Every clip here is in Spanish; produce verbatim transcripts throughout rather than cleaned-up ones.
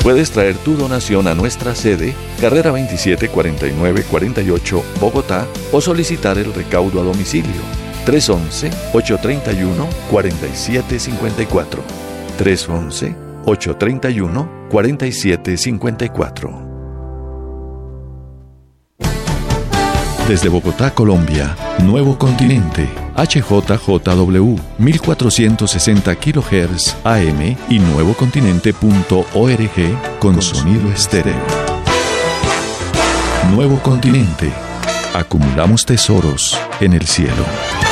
Puedes traer tu donación a nuestra sede, Carrera veintisiete cuarenta y nueve cuarenta y ocho, Bogotá, o solicitar el recaudo a domicilio. tres once, ocho treinta y uno, cuarenta y siete cincuenta y cuatro. tres once, ocho treinta y uno, cuarenta y siete cincuenta y cuatro. Desde Bogotá, Colombia, Nuevo Continente, H J J W, mil cuatrocientos sesenta kilohertz A M y nuevocontinente punto org con sonido estéreo. Nuevo Continente. Acumulamos tesoros en el cielo.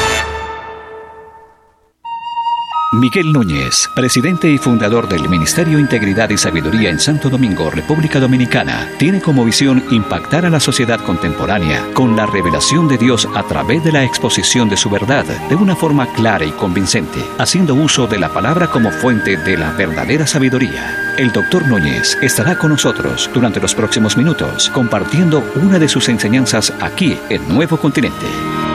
Miguel Núñez, presidente y fundador del Ministerio Integridad y Sabiduría en Santo Domingo, República Dominicana, tiene como visión impactar a la sociedad contemporánea con la revelación de Dios a través de la exposición de su verdad de una forma clara y convincente, haciendo uso de la palabra como fuente de la verdadera sabiduría. El doctor Núñez estará con nosotros durante los próximos minutos, compartiendo una de sus enseñanzas aquí en Nuevo Continente.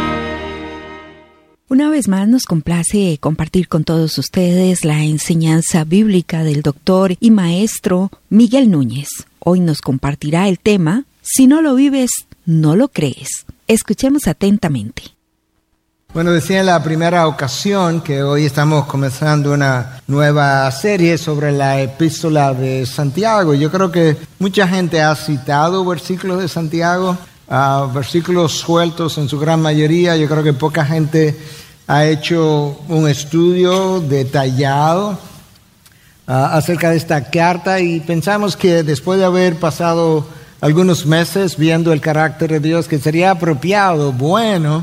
Una vez más nos complace compartir con todos ustedes la enseñanza bíblica del doctor y maestro Miguel Núñez. Hoy nos compartirá el tema Si no lo vives, no lo crees. Escuchemos atentamente. Bueno, decía en la primera ocasión que hoy estamos comenzando una nueva serie sobre la epístola de Santiago. Yo creo que mucha gente ha citado versículos de Santiago, Uh, versículos sueltos en su gran mayoría. Yo creo que poca gente ha hecho un estudio detallado uh, acerca de esta carta, y pensamos que después de haber pasado algunos meses viendo el carácter de Dios, que sería apropiado, bueno,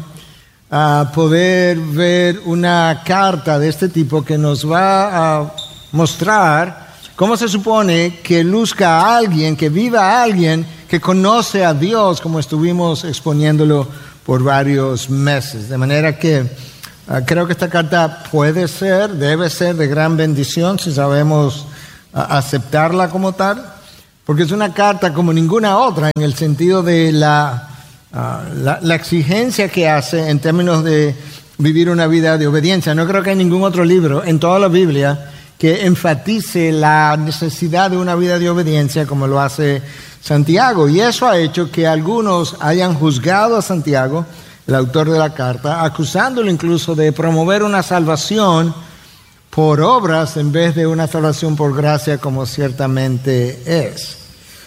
uh, poder ver una carta de este tipo que nos va a mostrar cómo se supone que luzca a alguien, que viva a alguien que conoce a Dios, como estuvimos exponiéndolo por varios meses. De manera que uh, creo que esta carta puede ser, debe ser de gran bendición si sabemos uh, aceptarla como tal, porque es una carta como ninguna otra en el sentido de la, uh, la, la exigencia que hace en términos de vivir una vida de obediencia. No creo que hay ningún otro libro en toda la Biblia que enfatice la necesidad de una vida de obediencia como lo hace Santiago. Y eso ha hecho que algunos hayan juzgado a Santiago, el autor de la carta, acusándolo incluso de promover una salvación por obras en vez de una salvación por gracia, como ciertamente es.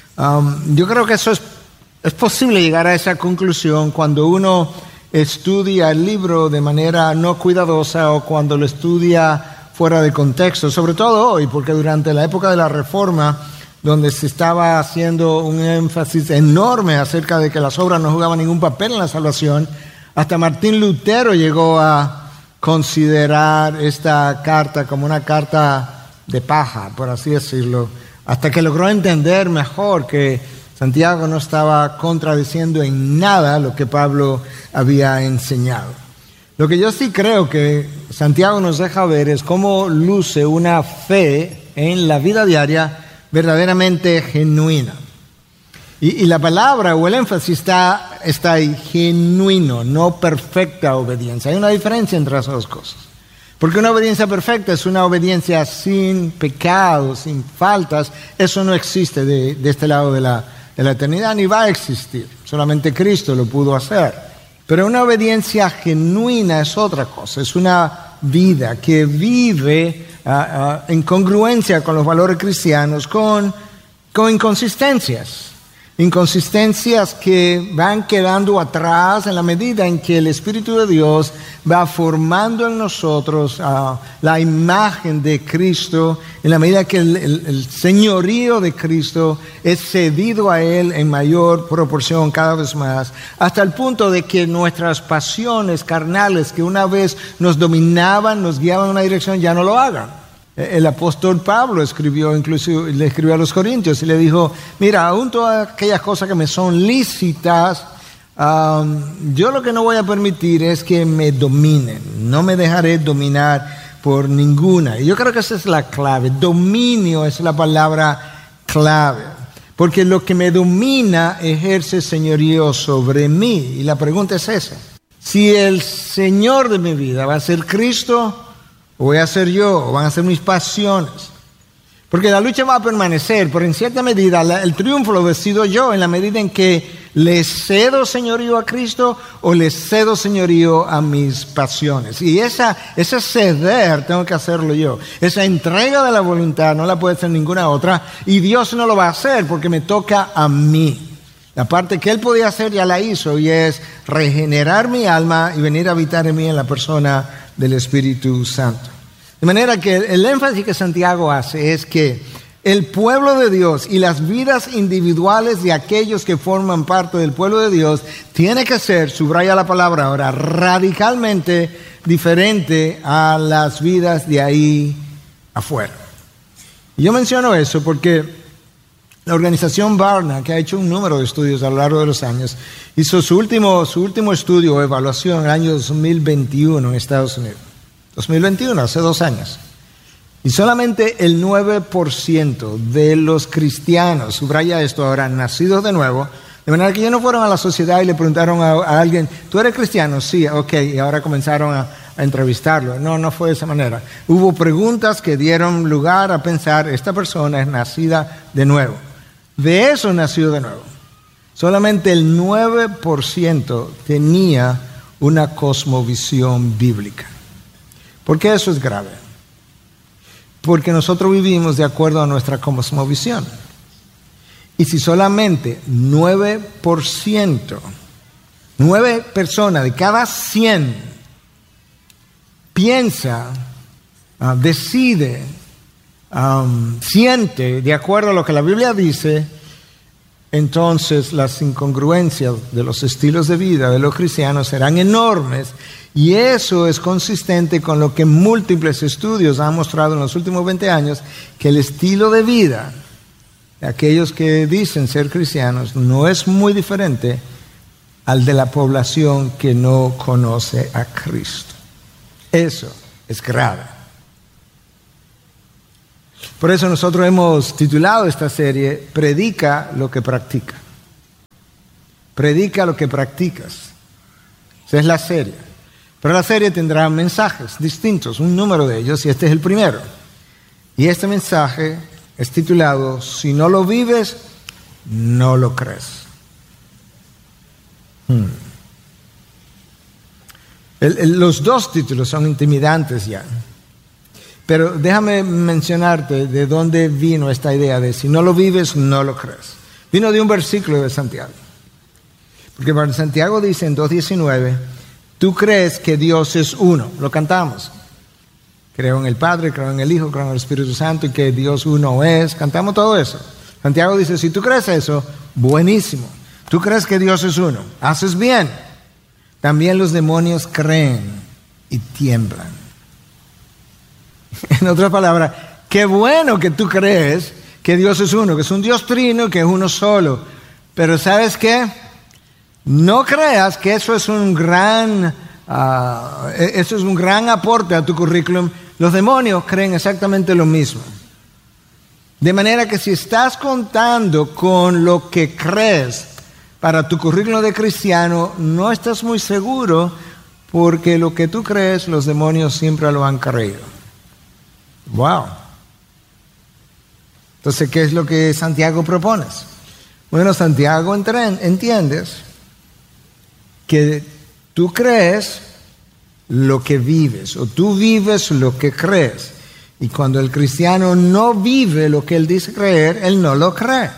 Um, yo creo que eso es, es posible llegar a esa conclusión cuando uno estudia el libro de manera no cuidadosa o cuando lo estudia fuera de contexto, sobre todo hoy, porque durante la época de la Reforma, donde se estaba haciendo un énfasis enorme acerca de que las obras no jugaban ningún papel en la salvación, hasta Martín Lutero llegó a considerar esta carta como una carta de paja, por así decirlo, hasta que logró entender mejor que Santiago no estaba contradiciendo en nada lo que Pablo había enseñado. Lo que yo sí creo que Santiago nos deja ver es cómo luce una fe en la vida diaria verdaderamente genuina. Y, y la palabra o el énfasis está, está ahí, genuino, no perfecta obediencia. Hay una diferencia entre esas dos cosas. Porque una obediencia perfecta es una obediencia sin pecado, sin faltas. Eso no existe de, de este lado de la, de la eternidad, ni va a existir. Solamente Cristo lo pudo hacer. Pero una obediencia genuina es otra cosa, es una vida que vive uh, uh, en congruencia con los valores cristianos, con, con inconsistencias. Inconsistencias que van quedando atrás en la medida en que el Espíritu de Dios va formando en nosotros uh, la imagen de Cristo, en la medida que el, el, el señorío de Cristo es cedido a Él en mayor proporción cada vez más, hasta el punto de que nuestras pasiones carnales que una vez nos dominaban, nos guiaban en una dirección, ya no lo hagan. El apóstol Pablo escribió, incluso le escribió a los Corintios y le dijo, mira, aún todas aquellas cosas que me son lícitas, um, yo lo que no voy a permitir es que me dominen, no me dejaré dominar por ninguna. Y yo creo que esa es la clave, dominio es la palabra clave, porque lo que me domina ejerce señorío sobre mí. Y la pregunta es esa, si el Señor de mi vida va a ser Cristo, o voy a ser yo, o van a ser mis pasiones. Porque la lucha va a permanecer, pero en cierta medida la, el triunfo lo decido yo en la medida en que le cedo señorío a Cristo o le cedo señorío a mis pasiones. Y esa, ese ceder tengo que hacerlo yo. Esa entrega de la voluntad no la puede hacer ninguna otra y Dios no lo va a hacer porque me toca a mí. La parte que Él podía hacer ya la hizo y es regenerar mi alma y venir a habitar en mí en la persona del Espíritu Santo. De manera que el énfasis que Santiago hace es que el pueblo de Dios y las vidas individuales de aquellos que forman parte del pueblo de Dios tiene que ser, subraya la palabra ahora, radicalmente diferente a las vidas de ahí afuera. Y yo menciono eso porque la organización Barna, que ha hecho un número de estudios a lo largo de los años, hizo su último, su último estudio o evaluación en el año dos mil veintiuno en Estados Unidos. dos mil veintiuno, hace dos años. Y solamente el nueve por ciento de los cristianos, subraya esto ahora, nacidos de nuevo, de manera que ellos no fueron a la sociedad y le preguntaron a, a alguien, ¿tú eres cristiano? Sí, ok, y ahora comenzaron a, a entrevistarlo. No, no fue de esa manera. Hubo preguntas que dieron lugar a pensar, esta persona es nacida de nuevo. De eso nació de nuevo. Solamente el nueve por ciento tenía una cosmovisión bíblica. ¿Por qué eso es grave? Porque nosotros vivimos de acuerdo a nuestra cosmovisión. Y si solamente nueve por ciento, nueve personas de cada cien piensa, uh, decide, um, siente de acuerdo a lo que la Biblia dice, entonces las incongruencias de los estilos de vida de los cristianos serán enormes. Y eso es consistente con lo que múltiples estudios han mostrado en los últimos veinte años, que el estilo de vida de aquellos que dicen ser cristianos no es muy diferente al de la población que no conoce a Cristo. Eso es grave. Por eso nosotros hemos titulado esta serie, Predica lo que practica. Predica lo que practicas. Esa es la serie. Pero la serie tendrá mensajes distintos, un número de ellos, y este es el primero. Y este mensaje es titulado, si no lo vives, no lo crees. Hmm. El, el, los dos títulos son intimidantes ya. Pero déjame mencionarte de dónde vino esta idea de si no lo vives, no lo crees. Vino de un versículo de Santiago. Porque Santiago dice en dos diecinueve, tú crees que Dios es uno, lo cantamos. Creo en el Padre, creo en el Hijo, creo en el Espíritu Santo y que Dios uno es. Cantamos todo eso. Santiago dice, si tú crees eso, buenísimo. Tú crees que Dios es uno, haces bien. También los demonios creen y tiemblan. En otras palabras, qué bueno que tú crees que Dios es uno, que es un Dios trino, que es uno solo. Pero ¿sabes qué? No creas que eso es un gran, uh, eso es un gran aporte a tu currículum. Los demonios creen exactamente lo mismo. De manera que si estás contando con lo que crees para tu currículum de cristiano, no estás muy seguro porque lo que tú crees, los demonios siempre lo han creído. Wow. Entonces, ¿qué es lo que Santiago propone? Bueno, Santiago entiendes que tú crees lo que vives, o tú vives lo que crees. Y cuando el cristiano no vive lo que él dice creer, él no lo cree.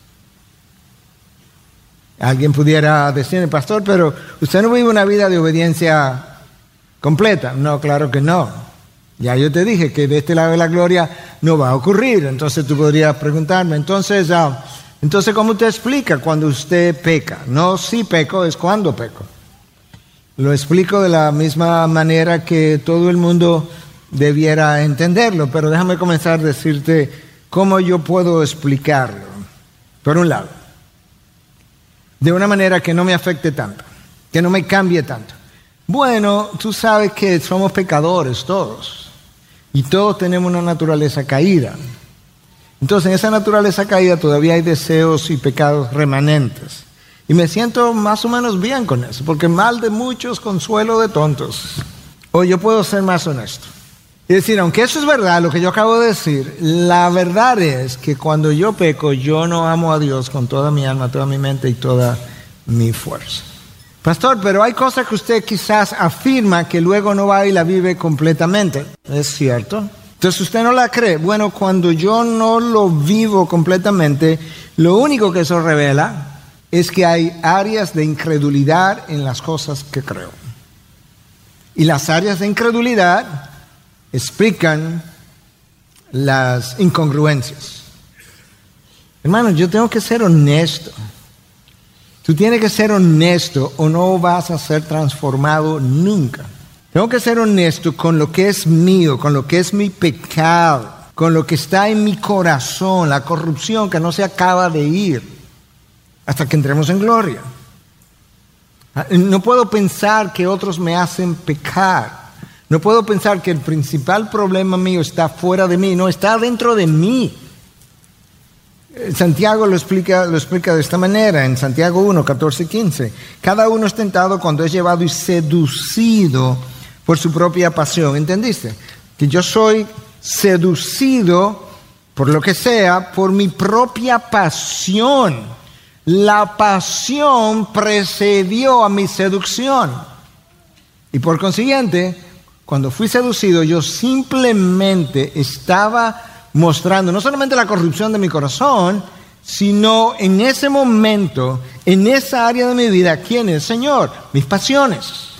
Alguien pudiera decir, pastor, pero usted no vive una vida de obediencia completa. No, claro que no. Ya yo te dije que de este lado de la gloria no va a ocurrir. Entonces tú podrías preguntarme, entonces, uh, entonces ¿cómo usted explica cuando usted peca? No si peco, es cuando peco. Lo explico de la misma manera que todo el mundo debiera entenderlo, pero déjame comenzar a decirte cómo yo puedo explicarlo. Por un lado, de una manera que no me afecte tanto, que no me cambie tanto. Bueno, tú sabes que somos pecadores todos, y todos tenemos una naturaleza caída. Entonces, en esa naturaleza caída todavía hay deseos y pecados remanentes. Y me siento más o menos bien con eso, porque mal de muchos, consuelo de tontos. O yo puedo ser más honesto. Es decir, aunque eso es verdad, lo que yo acabo de decir, la verdad es que cuando yo peco, yo no amo a Dios con toda mi alma, toda mi mente y toda mi fuerza. Pastor, pero hay cosas que usted quizás afirma que luego no va y la vive completamente. ¿Es cierto? Entonces usted no la cree. Bueno, cuando yo no lo vivo completamente, lo único que eso revela es que hay áreas de incredulidad en las cosas que creo. Y las áreas de incredulidad explican las incongruencias. Hermano, yo tengo que ser honesto. Tú tienes que ser honesto o no vas a ser transformado nunca. Tengo que ser honesto con lo que es mío, con lo que es mi pecado, con lo que está en mi corazón, la corrupción que no se acaba de ir hasta que entremos en gloria. No puedo pensar que otros me hacen pecar. No puedo pensar que el principal problema mío está fuera de mí, no, está dentro de mí. Santiago lo explica, lo explica de esta manera, en Santiago uno, catorce y quince. Cada uno es tentado cuando es llevado y seducido por su propia pasión. ¿Entendiste? Que yo soy seducido por lo que sea, por mi propia pasión. La pasión precedió a mi seducción. Y por consiguiente, cuando fui seducido, yo simplemente estaba mostrando no solamente la corrupción de mi corazón, sino en ese momento, en esa área de mi vida, ¿quién es? Señor, mis pasiones.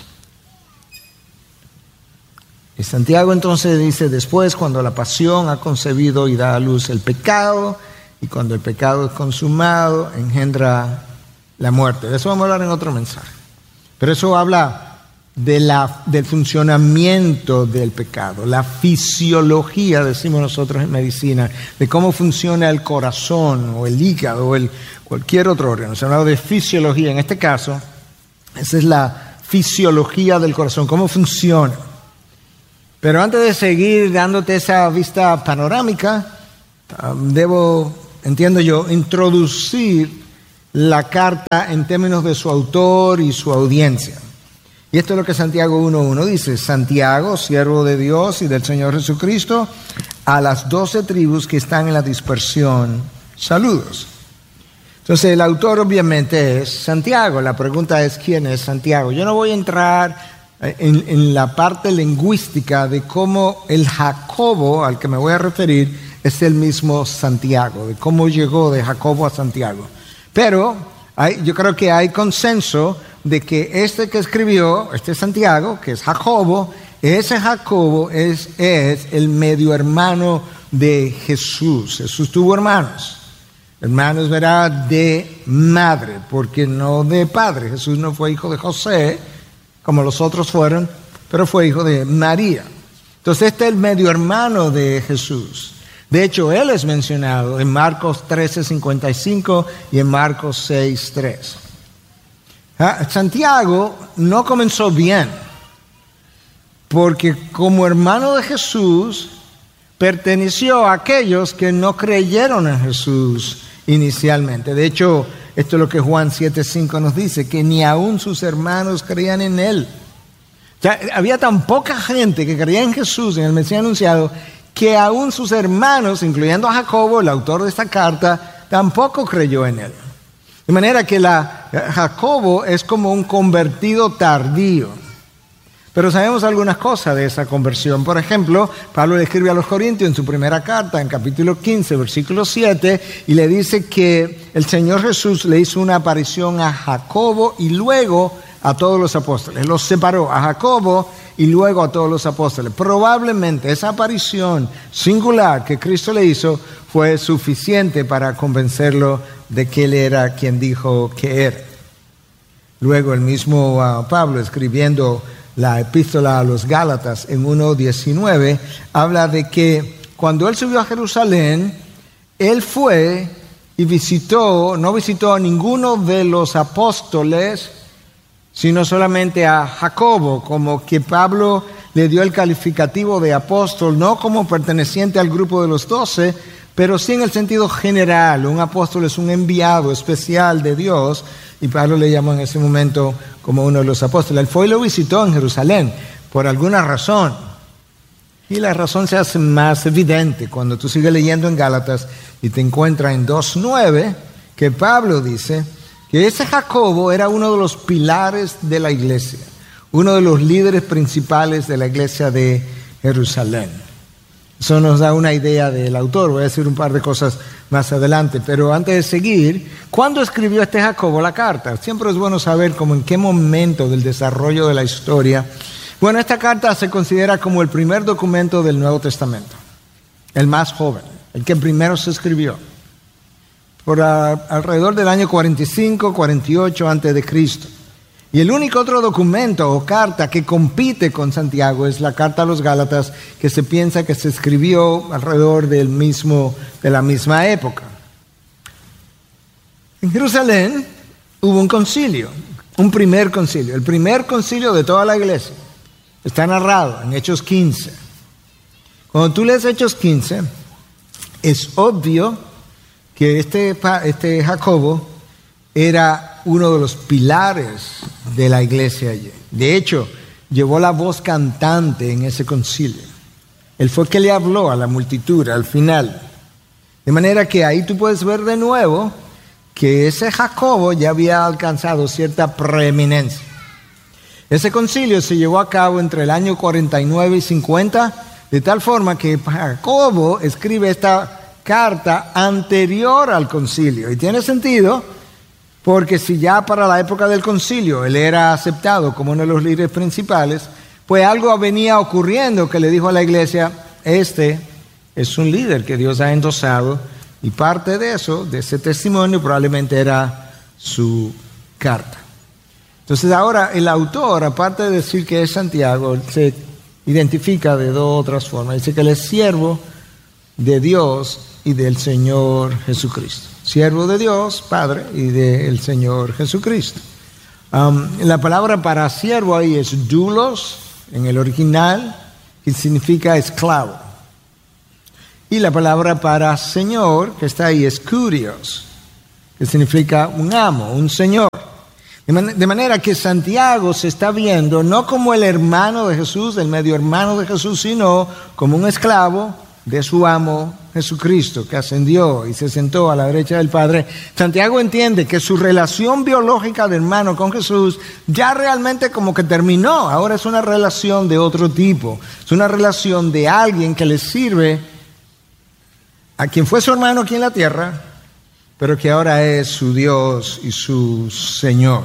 Y Santiago entonces dice, después cuando la pasión ha concebido y da a luz el pecado, y cuando el pecado es consumado, engendra la muerte. De eso vamos a hablar en otro mensaje. Pero eso habla de la, del funcionamiento del pecado, la fisiología, decimos nosotros en medicina, de cómo funciona el corazón o el hígado o el, cualquier otro órgano. Se ha hablado de fisiología. En este caso, esa es la fisiología del corazón, cómo funciona. Pero antes de seguir dándote esa vista panorámica, um, debo, entiendo yo, introducir la carta en términos de su autor y su audiencia. Y esto es lo que Santiago uno uno dice: Santiago, siervo de Dios y del Señor Jesucristo, a las doce tribus que están en la dispersión, saludos. Entonces el autor obviamente es Santiago. La pregunta es, ¿quién es Santiago? Yo no voy a entrar en, en la parte lingüística de cómo el Jacobo al que me voy a referir es el mismo Santiago, de cómo llegó de Jacobo a Santiago. Pero hay, yo creo que hay consenso de que este que escribió, este Santiago, que es Jacobo, ese Jacobo es, es el medio hermano de Jesús. Jesús tuvo hermanos. Hermanos, verá, de madre, porque no de padre. Jesús no fue hijo de José, como los otros fueron, pero fue hijo de María. Entonces este es el medio hermano de Jesús. De hecho, él es mencionado en Marcos trece cincuenta y cinco y en Marcos seis tres. Santiago no comenzó bien, porque como hermano de Jesús, perteneció a aquellos que no creyeron en Jesús inicialmente. De hecho, esto es lo que Juan siete cinco nos dice, que ni aún sus hermanos creían en él. O sea, había tan poca gente que creía en Jesús, en el Mesías anunciado, que aún sus hermanos, incluyendo a Jacobo, el autor de esta carta, tampoco creyó en él. De manera que la, Jacobo es como un convertido tardío. Pero sabemos algunas cosas de esa conversión. Por ejemplo, Pablo le escribe a los Corintios en su primera carta, en capítulo quince, versículo siete, y le dice que el Señor Jesús le hizo una aparición a Jacobo y luego a todos los apóstoles. Los separó a Jacobo y luego a todos los apóstoles. Probablemente esa aparición singular que Cristo le hizo fue suficiente para convencerlo de que él era quien dijo que era. Luego el mismo uh, Pablo, escribiendo la epístola a los Gálatas en uno diecinueve, habla de que cuando él subió a Jerusalén, él fue y visitó, no visitó a ninguno de los apóstoles, sino solamente a Jacobo, como que Pablo le dio el calificativo de apóstol, no como perteneciente al grupo de los doce, pero sí en el sentido general. Un apóstol es un enviado especial de Dios, y Pablo le llamó en ese momento como uno de los apóstoles. Él fue y lo visitó en Jerusalén, por alguna razón. Y la razón se hace más evidente cuando tú sigues leyendo en Gálatas y te encuentras en dos nueve que Pablo dice que ese Jacobo era uno de los pilares de la iglesia, uno de los líderes principales de la iglesia de Jerusalén. Eso nos da una idea del autor. Voy a decir un par de cosas más adelante, pero antes de seguir, ¿cuándo escribió este Jacobo la carta? Siempre es bueno saber cómo en qué momento del desarrollo de la historia. Bueno, esta carta se considera como el primer documento del Nuevo Testamento, el más joven, el que primero se escribió, por a, alrededor del año cuarenta y cinco, cuarenta y ocho antes de Cristo. Y el único otro documento o carta que compite con Santiago es la carta a los Gálatas, que se piensa que se escribió alrededor del mismo, de la misma época. En Jerusalén hubo un concilio, un primer concilio, el primer concilio de toda la iglesia. Está narrado en Hechos quince. Cuando tú lees Hechos quince, es obvio que este, este Jacobo era uno de los pilares de la iglesia allí. De hecho, llevó la voz cantante en ese concilio. Él fue el que le habló a la multitud al final. De manera que ahí tú puedes ver de nuevo que ese Jacobo ya había alcanzado cierta preeminencia. Ese concilio se llevó a cabo entre el año cuarenta y nueve y cincuenta, de tal forma que Jacobo escribe esta carta anterior al concilio. Y tiene sentido, porque si ya para la época del concilio él era aceptado como uno de los líderes principales, pues algo venía ocurriendo que le dijo a la iglesia, este es un líder que Dios ha endosado, y parte de eso, de ese testimonio, probablemente era su carta. Entonces ahora el autor, aparte de decir que es Santiago, se identifica de dos otras formas. Dice que él es siervo de Dios y del Señor Jesucristo. Siervo de Dios, Padre, y del Señor Jesucristo. Um, la palabra para siervo ahí es doulos, en el original, que significa esclavo. Y la palabra para Señor, que está ahí, es kurios, que significa un amo, un Señor. De manera que Santiago se está viendo no como el hermano de Jesús, el medio hermano de Jesús, sino como un esclavo de su amo Jesucristo, que ascendió y se sentó a la derecha del Padre. Santiago entiende que su relación biológica de hermano con Jesús ya realmente como que terminó. Ahora es una relación de otro tipo. Es una relación de alguien que le sirve a quien fue su hermano aquí en la tierra, pero que ahora es su Dios y su Señor.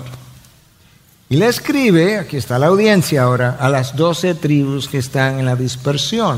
Y le escribe, aquí está la audiencia ahora, a las doce tribus que están en la dispersión.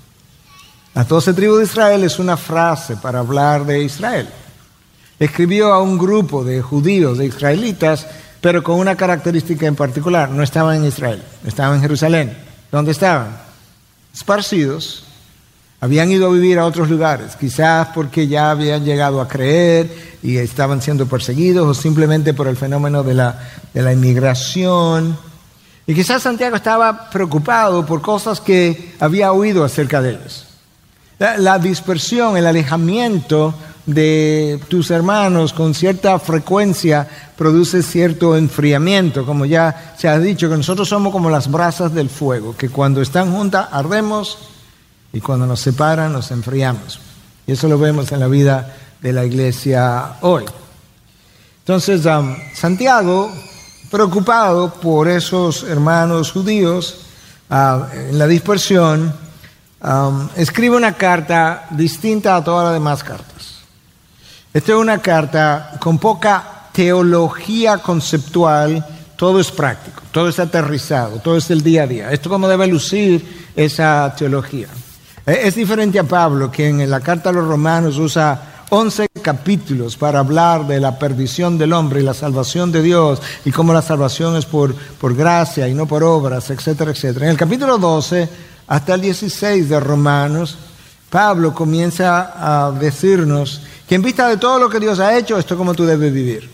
Las doce tribus de Israel es una frase para hablar de Israel. Escribió a un grupo de judíos, de israelitas, pero con una característica en particular. No estaban en Israel, estaban en Jerusalén. ¿Dónde estaban? Esparcidos. Habían ido a vivir a otros lugares, quizás porque ya habían llegado a creer y estaban siendo perseguidos, o simplemente por el fenómeno de la, de la inmigración. Y quizás Santiago estaba preocupado por cosas que había oído acerca de ellos. La, la dispersión, el alejamiento de tus hermanos con cierta frecuencia produce cierto enfriamiento, como ya se ha dicho, que nosotros somos como las brasas del fuego, que cuando están juntas ardemos, y cuando nos separan, nos enfriamos. Y eso lo vemos en la vida de la iglesia hoy. Entonces, um, Santiago, preocupado por esos hermanos judíos uh, en la dispersión, um, escribe una carta distinta a todas las demás cartas. Esta es una carta con poca teología conceptual, todo es práctico, todo es aterrizado, todo es el día a día. Esto como debe lucir esa teología. Es diferente a Pablo, que en la carta a los Romanos usa once capítulos para hablar de la perdición del hombre y la salvación de Dios, y cómo la salvación es por, por gracia y no por obras, etcétera, etcétera. En el capítulo doce hasta el dieciséis de Romanos, Pablo comienza a decirnos que en vista de todo lo que Dios ha hecho, esto es como tú debes vivir.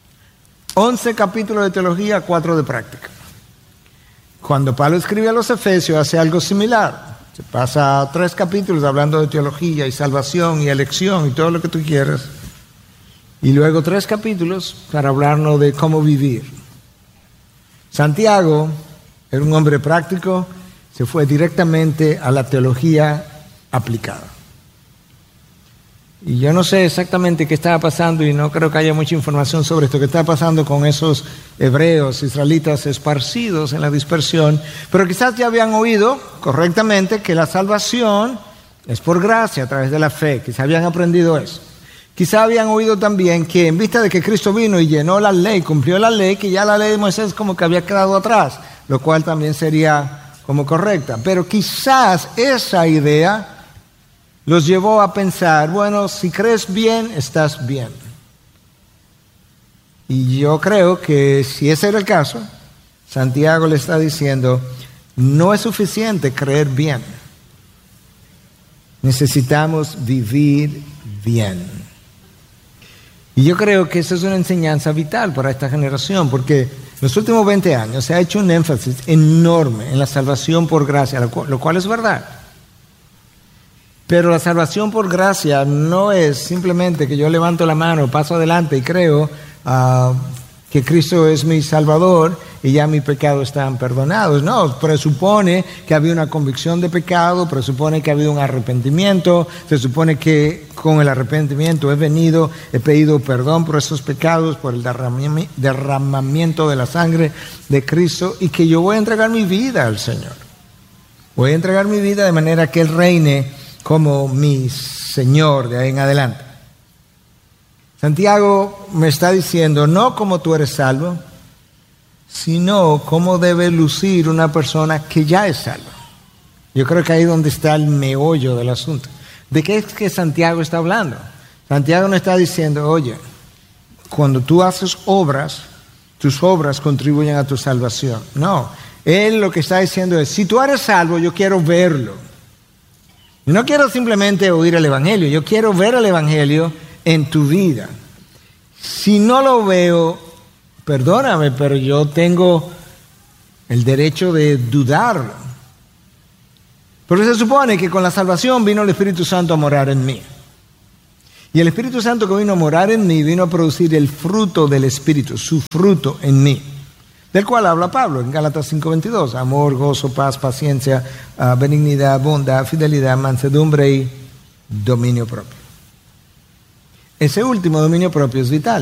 once capítulos de teología, cuatro de práctica. Cuando Pablo escribe a los Efesios, hace algo similar. Se pasa tres capítulos hablando de teología y salvación y elección y todo lo que tú quieras. Y luego tres capítulos para hablarnos de cómo vivir. Santiago era un hombre práctico. se fue directamente a la teología aplicada. Y yo no sé exactamente qué estaba pasando y no creo que haya mucha información sobre esto que está pasando con esos hebreos, israelitas esparcidos en la dispersión, pero quizás ya habían oído correctamente que la salvación es por gracia a través de la fe, quizás habían aprendido eso. Quizás habían oído también que en vista de que Cristo vino y llenó la ley, cumplió la ley, que ya la ley de Moisés como que había quedado atrás, lo cual también sería como correcta. Pero quizás esa idea los llevó a pensar, bueno, si crees bien, estás bien. Y yo creo que si ese era el caso, Santiago le está diciendo, no es suficiente creer bien. Necesitamos vivir bien. Y yo creo que esa es una enseñanza vital para esta generación, porque en los últimos veinte años se ha hecho un énfasis enorme en la salvación por gracia, lo cual, lo cual es verdad. Pero la salvación por gracia no es simplemente que yo levanto la mano, paso adelante y creo uh, que Cristo es mi Salvador y ya mis pecados están perdonados. No, presupone que había una convicción de pecado, presupone que ha habido un arrepentimiento, se supone que con el arrepentimiento he venido, he pedido perdón por esos pecados, por el derramamiento de la sangre de Cristo y que yo voy a entregar mi vida al Señor. Voy a entregar mi vida de manera que Él reine como mi Señor de ahí en adelante. Santiago me está diciendo, no cómo tú eres salvo, sino cómo debe lucir una persona que ya es salva. Yo creo que ahí es donde está el meollo del asunto. ¿De qué es que Santiago está hablando? Santiago no está diciendo, oye, cuando tú haces obras, tus obras contribuyen a tu salvación. No, él lo que está diciendo es, si tú eres salvo, yo quiero verlo. No quiero simplemente oír el Evangelio, yo quiero ver el Evangelio en tu vida. Si no lo veo, perdóname, pero yo tengo el derecho de dudarlo. Porque se supone que con la salvación vino el Espíritu Santo a morar en mí. Y el Espíritu Santo que vino a morar en mí vino a producir el fruto del Espíritu, su fruto en mí. Del cual habla Pablo en Gálatas cinco veintidós, amor, gozo, paz, paciencia, uh, benignidad, bondad, fidelidad, mansedumbre y dominio propio. Ese último dominio propio es vital.